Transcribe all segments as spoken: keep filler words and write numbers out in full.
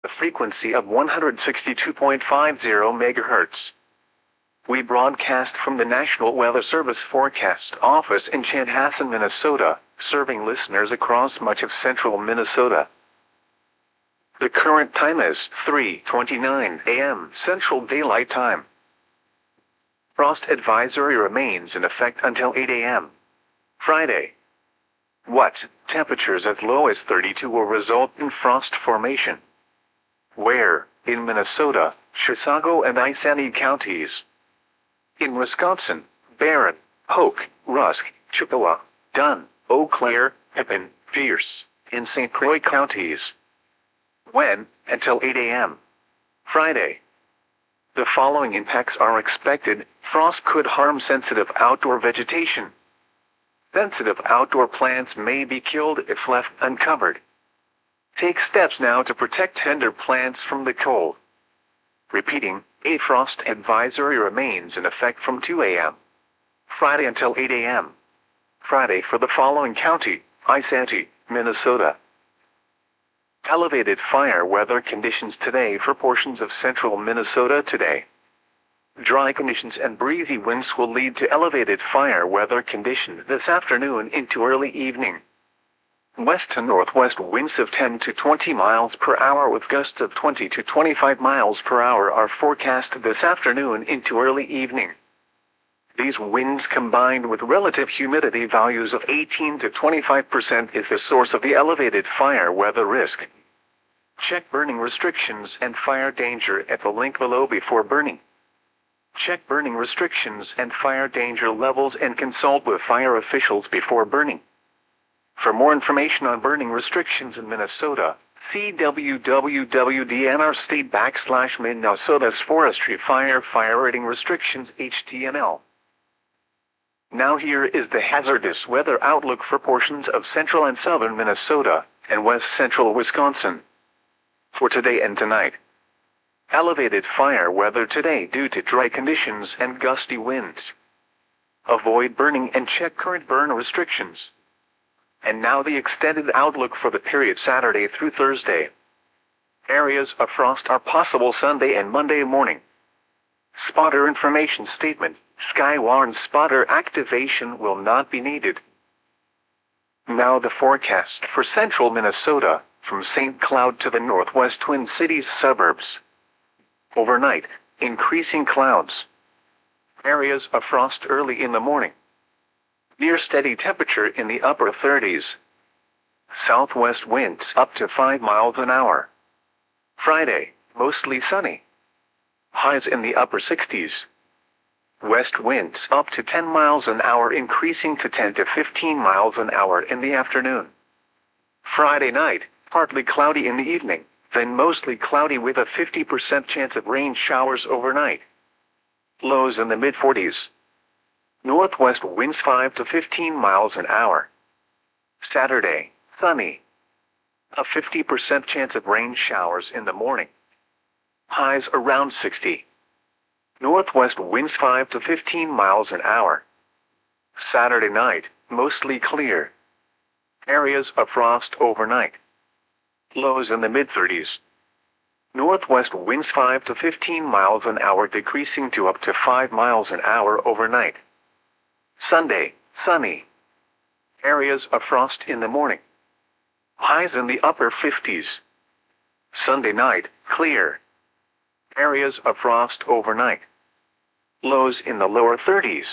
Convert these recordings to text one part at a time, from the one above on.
a frequency of one hundred sixty-two point five zero megahertz. We broadcast from the National Weather Service Forecast Office in Chanhassen, Minnesota, serving listeners across much of central Minnesota. The current time is three twenty-nine a m Central Daylight Time. Frost advisory remains in effect until eight a m Friday. What temperatures as low as thirty-two will result in frost formation? Where? In Minnesota, Chisago and Iceni counties. In Wisconsin, Barron, Polk, Rusk, Chippewa, Dunn, Eau Claire, Pepin, Pierce, in Saint Croix counties. When? Until eight a m Friday. The following impacts are expected. Frost could harm sensitive outdoor vegetation. Sensitive outdoor plants may be killed if left uncovered. Take steps now to protect tender plants from the cold. Repeating, a frost advisory remains in effect from two a m Friday until eight a m Friday for the following county: Iceni, Minnesota. Elevated fire weather conditions today for portions of central Minnesota today. Dry conditions and breezy winds will lead to elevated fire weather conditions this afternoon into early evening. West to northwest winds of ten to twenty miles per hour with gusts of twenty to twenty-five miles per hour are forecast this afternoon into early evening. These winds combined with relative humidity values of eighteen to twenty-five percent is the source of the elevated fire weather risk. Check burning restrictions and fire danger at the link below before burning. Check burning restrictions and fire danger levels and consult with fire officials before burning. For more information on burning restrictions in Minnesota, see w w w dot d n r state backslash Minnesota's Forestry Fire Fire Rating Restrictions H T M L. Now here is the hazardous weather outlook for portions of central and southern Minnesota and west central Wisconsin. For today and tonight. Elevated fire weather today due to dry conditions and gusty winds. Avoid burning and check current burn restrictions. And now the extended outlook for the period Saturday through Thursday. Areas of frost are possible Sunday and Monday morning. Spotter information statement: Skywarn spotter activation will not be needed. Now the forecast for central Minnesota, from Saint Cloud to the northwest Twin Cities suburbs. Overnight, increasing clouds. Areas of frost early in the morning. Near steady temperature in the upper thirties. Southwest winds up to five miles an hour. Friday, mostly sunny. Highs in the upper sixties. West winds up to ten miles an hour, increasing to ten to fifteen miles an hour in the afternoon. Friday night, partly cloudy in the evening, then mostly cloudy with a fifty percent chance of rain showers overnight. Lows in the mid forties. Northwest winds five to fifteen miles an hour. Saturday, sunny. A fifty percent chance of rain showers in the morning. Highs around sixty. Northwest winds five to fifteen miles an hour. Saturday night, mostly clear. Areas of frost overnight. Lows in the mid thirties. Northwest winds five to fifteen miles an hour, decreasing to up to five miles an hour overnight. Sunday, sunny. Areas of frost in the morning. Highs in the upper fifties. Sunday night, clear. Areas of frost overnight. Lows in the lower thirties.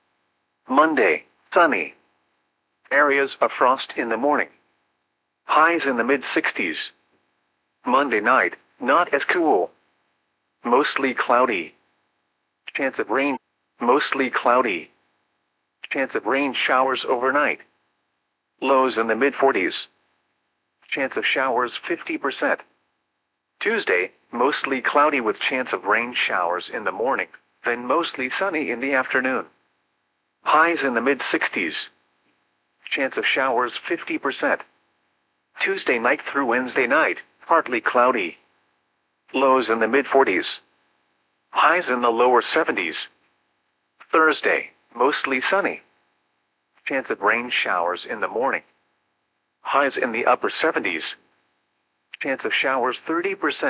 Monday, sunny. Areas of frost in the morning. Highs in the mid sixties. Monday night, not as cool. Mostly cloudy. Chance of rain, mostly cloudy. Chance of rain showers overnight. Lows in the mid forties. Chance of showers fifty percent. Tuesday, mostly cloudy with chance of rain showers in the morning, then mostly sunny in the afternoon. Highs in the mid sixties. Chance of showers fifty percent. Tuesday night through Wednesday night, partly cloudy. Lows in the mid forties. Highs in the lower seventies. Thursday, mostly sunny. Chance of rain showers in the morning. Highs in the upper seventies. Chance of showers thirty percent.